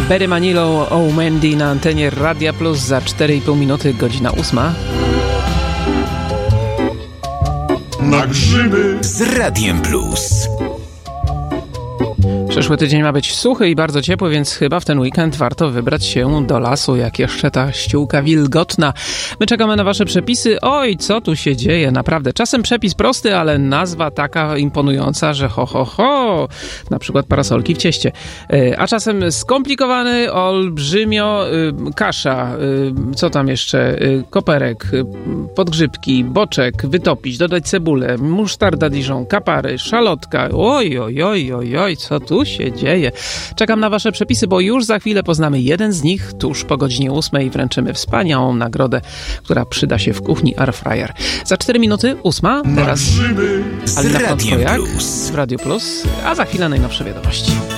Barry Manilow, Oh Mandy na antenie Radia Plus za 4,5 minuty, godzina 8. Na grzyby z Radiem Plus. Przyszły tydzień ma być suchy i bardzo ciepły, więc chyba w ten weekend warto wybrać się do lasu, jak jeszcze ta ściółka wilgotna. My czekamy na wasze przepisy. Oj, co tu się dzieje, naprawdę. Czasem przepis prosty, ale nazwa taka imponująca, że ho. Na przykład parasolki w cieście. A czasem skomplikowany, olbrzymio, kasza, co tam jeszcze, koperek, podgrzybki, boczek, wytopić, dodać cebulę, musztarda Dijon, kapary, szalotka. Oj, co tu się dzieje? Czekam na wasze przepisy, bo już za chwilę poznamy jeden z nich. Tuż po godzinie 8 wręczymy wspaniałą nagrodę, która przyda się w kuchni Airfryer. Za 4 minuty 8. Teraz z Radiem Plus w Radio Plus, a za chwilę najnowsze wiadomości.